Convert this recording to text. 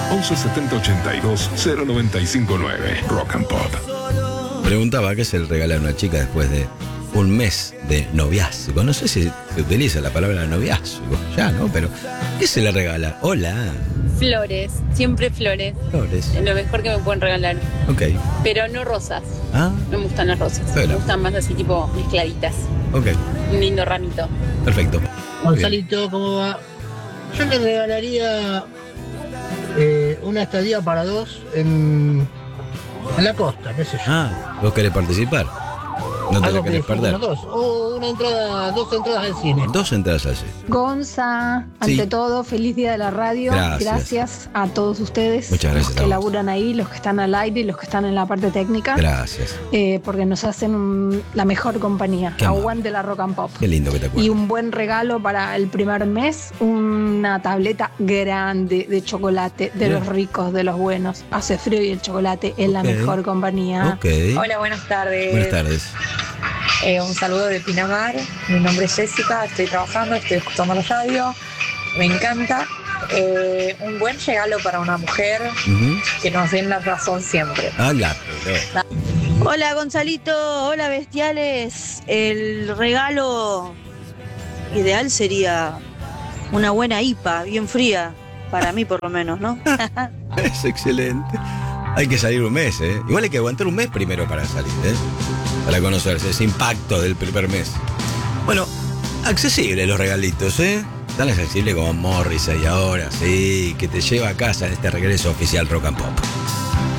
11 70 82 0959. Rock and Pop. Preguntaba qué se le regala a una chica después de un mes de noviazgo. No sé si se utiliza la palabra noviazgo ya, ¿no? Pero ¿qué se le regala? Hola. Flores, siempre flores. Flores. Es lo mejor que me pueden regalar. Ok. Pero no rosas. Ah, No me gustan las rosas. Pero. Me gustan más así tipo mezcladitas. ok. Un lindo ramito. Perfecto. Gonzalito, ¿cómo va? Yo le regalaría una estadía para dos en la costa, qué sé yo. Ah, ¿vos querés participar? No te la Algo que querés perder. disfruten los dos. O una entrada, 2 entradas al cine. 2 entradas así. Gonza, Sí. ante todo, feliz día de la radio. Gracias. A todos ustedes. Muchas gracias Los a que vos. laburan ahí, los que están al aire y los que están en la parte técnica. Gracias. Porque nos hacen la mejor compañía. Qué amable. Aguante la rock and pop. Qué lindo que te Y acuerdas. un buen regalo para el primer mes, una tableta grande de chocolate, de Bien. los ricos, de los buenos. Hace frío y el chocolate es la Ok. mejor compañía. Ok. Hola, buenas tardes. Buenas tardes. Un saludo de Pinamar. Mi nombre es Jessica, estoy trabajando, estoy escuchando la radio. Me encanta. Un buen regalo para una mujer Ujú. que nos den la razón siempre. Ah, la pelota. Hola Gonzalito, hola bestiales. El regalo ideal sería una buena IPA, bien fría, para mí por lo menos, ¿no? Es excelente. Hay que salir un mes, ¿eh? Igual hay que aguantar un mes primero para salir, ¿eh? Para conocerse, ese impacto del primer mes. Bueno, accesibles los regalitos, ¿eh? Tan accesible como Morrissey ahora, sí, que te lleva a casa en este regreso oficial Rock and Pop.